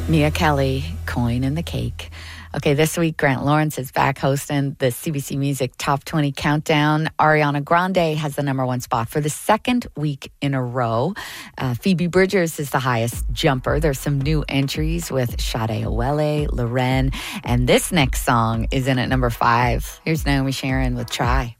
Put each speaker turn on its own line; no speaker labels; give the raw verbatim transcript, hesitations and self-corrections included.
Mia Kelly, Coin in the Cake. Okay, this week, Grant Lawrence is back hosting the C B C Music Top twenty Countdown. Ariana Grande has the number one spot for the second week in a row. Uh, Phoebe Bridgers is the highest jumper. There's some new entries with Sade Owele, Loren, and this next song is in at number five. Here's Naomi Sharon with Try.